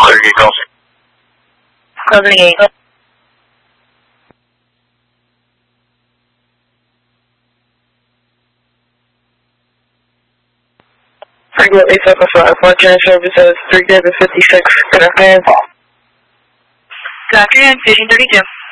Clear gate crossing. Closing gate. Franklin 875, Montana Services 3 David 56. Good afternoon. Good afternoon, Station 32.